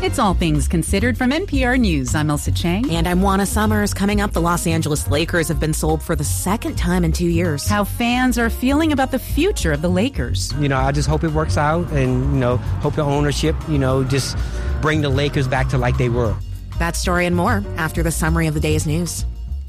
It's All Things Considered from NPR News. I'm Elsa Chang. And I'm Juana Summers. Coming up, the Los Angeles Lakers have been sold for the second time in 2 years. How fans are feeling about the future of the Lakers. I just hope it works out and, hope the ownership, just bring the Lakers back to like they were. That story and more after the summary of the day's news.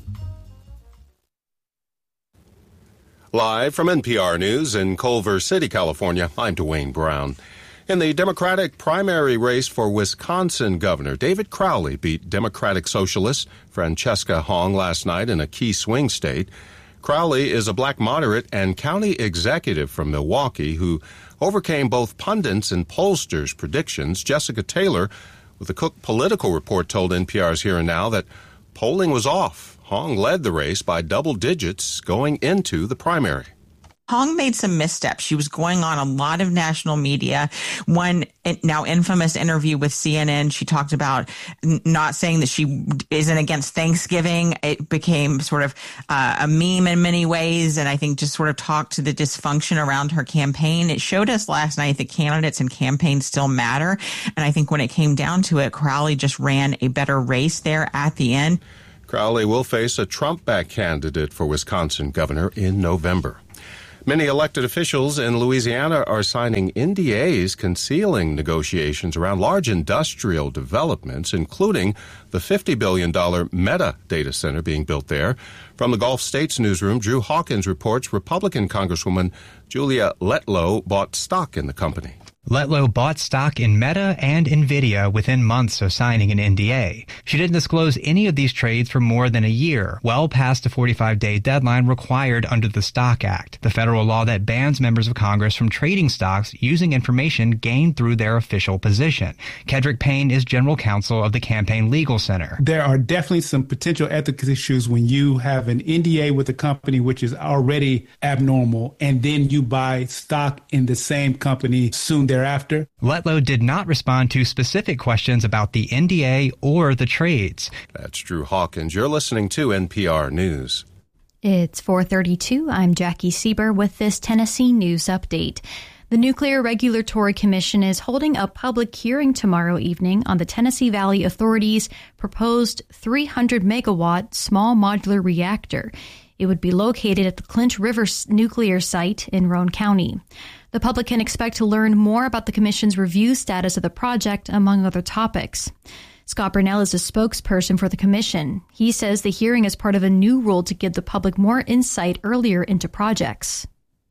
Live from NPR News in Culver City, California, I'm Dwayne Brown. In the Democratic primary race for Wisconsin governor, David Crowley beat Democratic Socialist Francesca Hong last night in a key swing state. Crowley is a black moderate and county executive from Milwaukee who overcame both pundits and pollsters' predictions. Jessica Taylor with the Cook Political Report told NPR's Here and Now that polling was off. Hong led the race by double digits going into the primary. Hong made some missteps. She was going on a lot of national media. One now infamous interview with CNN, she talked about not saying that she isn't against Thanksgiving. It became sort of a meme in many ways, and I think just sort of talked to the dysfunction around her campaign. It showed us last night that candidates and campaigns still matter, and I think when it came down to it, Crowley just ran a better race there at the end. Crowley will face a Trump-backed candidate for Wisconsin governor in November. Many elected officials in Louisiana are signing NDAs concealing negotiations around large industrial developments, including the $50 billion Meta data center being built there. From the Gulf States newsroom, Drew Hawkins reports Republican Congresswoman Julia Letlow bought stock in the company. Letlow bought stock in Meta and NVIDIA within months of signing an NDA. She didn't disclose any of these trades for more than a year, well past the 45-day deadline required under the Stock Act, the federal law that bans members of Congress from trading stocks using information gained through their official position. Kedrick Payne is general counsel of the Campaign Legal Center. There are definitely some potential ethical issues when you have an NDA with a company which is already abnormal, and then you buy stock in the same company soon thereafter. Letlow did not respond to specific questions about the NDA or the trades. That's Drew Hawkins. You're listening to NPR News. It's 4:32. I'm Jackie Sieber with this Tennessee news update. The Nuclear Regulatory Commission is holding a public hearing tomorrow evening on the Tennessee Valley Authority's proposed 300-megawatt small modular reactor. It would be located at the Clinch River nuclear site in Roane County. The public can expect to learn more about the Commission's review status of the project, among other topics. Scott Burnell is a spokesperson for the Commission. He says the hearing is part of a new rule to give the public more insight earlier into projects.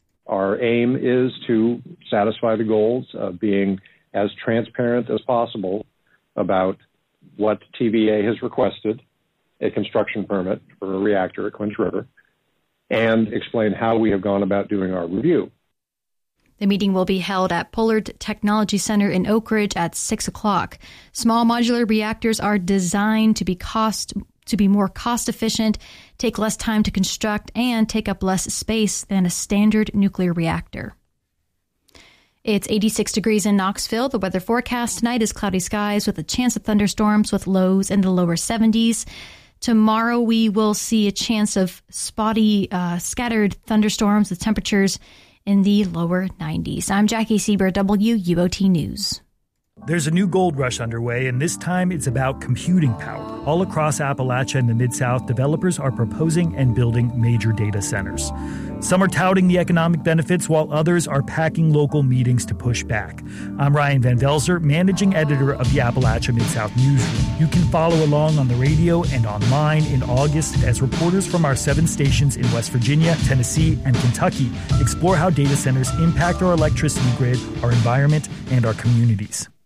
Our aim is to satisfy the goals of being as transparent as possible about what TVA has requested, a construction permit for a reactor at Clinch River, and explain how we have gone about doing our review. The meeting will be held at Pollard Technology Center in Oak Ridge at 6 o'clock. Small modular reactors are designed to be more cost efficient, take less time to construct, and take up less space than a standard nuclear reactor. It's 86 degrees in Knoxville. The weather forecast tonight is cloudy skies with a chance of thunderstorms with lows in the lower 70s. Tomorrow we will see a chance of spotty, scattered thunderstorms with temperatures in the lower 90s. I'm Jackie Sieber, WUOT News. There's a new gold rush underway, and this time it's about computing power. All across Appalachia and the Mid-South, developers are proposing and building major data centers. Some are touting the economic benefits, while others are packing local meetings to push back. I'm Ryan Van Velzer, managing editor of the Appalachia Mid-South newsroom. You can follow along on the radio and online in August as reporters from our 7 stations in West Virginia, Tennessee, and Kentucky explore how data centers impact our electricity grid, our environment, and our communities.